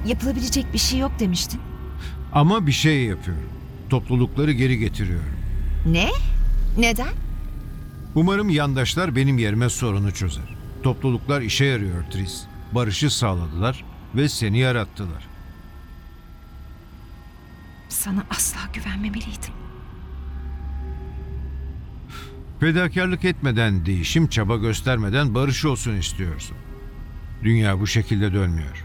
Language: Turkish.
yapılabilecek bir şey yok demiştin. Ama bir şey yapıyorum. Toplulukları geri getiriyorum. Ne? Neden? Umarım yandaşlar benim yerime sorunu çözer. Topluluklar işe yarıyor Tris. Barışı sağladılar ve seni yarattılar. Sana asla güvenmemeliydim. Fedakarlık etmeden, değişim çaba göstermeden barış olsun istiyorsun. Dünya bu şekilde dönmüyor.